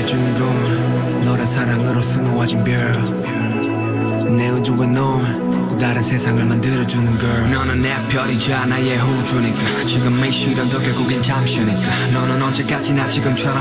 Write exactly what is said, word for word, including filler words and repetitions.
지켜주는 건 너란 사랑으로 수놓아진 별내 우주에 넌 또 다른 세상을 만들어주는 걸. 너는 내 별이자 나의 호주니까 지금 이 시련도 결국엔 잠시니까 너는 언제까지나 지금처럼